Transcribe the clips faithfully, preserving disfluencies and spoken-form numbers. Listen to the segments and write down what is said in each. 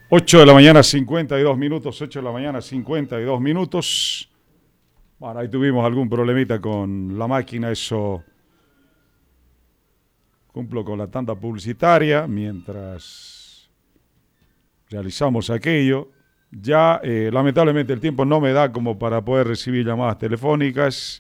ocho de la mañana, cincuenta y dos minutos, ocho de la mañana, cincuenta y dos minutos. Bueno, ahí tuvimos algún problemita con la máquina, eso cumplo con la tanda publicitaria mientras realizamos aquello. Ya, eh, lamentablemente, el tiempo no me da como para poder recibir llamadas telefónicas.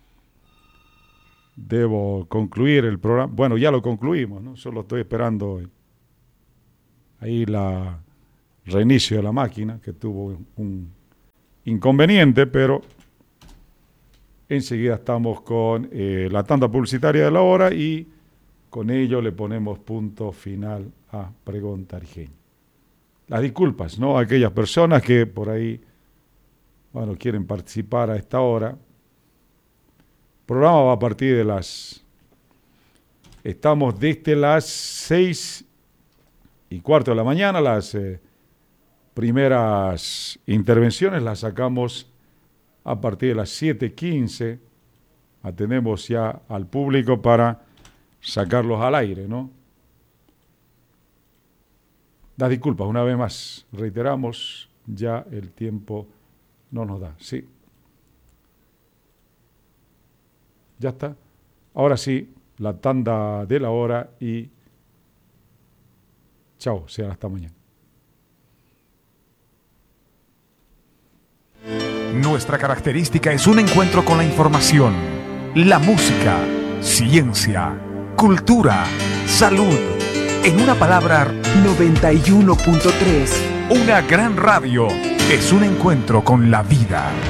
Debo concluir el programa. Bueno, ya lo concluimos, ¿no? Solo estoy esperando ahí la reinicio de la máquina, que tuvo un inconveniente, pero enseguida estamos con eh, la tanda publicitaria de la hora y con ello le ponemos punto final a Pregón Tarijeño. Las disculpas, ¿no? A aquellas personas que por ahí, bueno, quieren participar a esta hora. El programa va a partir de las... Estamos desde las seis y cuarto de la mañana, las eh, primeras intervenciones las sacamos a partir de las siete quince. Atendemos ya al público para sacarlos al aire, ¿no? Las disculpas, una vez más, reiteramos, ya el tiempo no nos da. Sí. Ya está. Ahora sí, la tanda de la hora y chao, sea hasta mañana. Nuestra característica es un encuentro con la información, la música, ciencia, cultura, salud. En una palabra, noventa y uno punto tres. Una gran radio es un encuentro con la vida.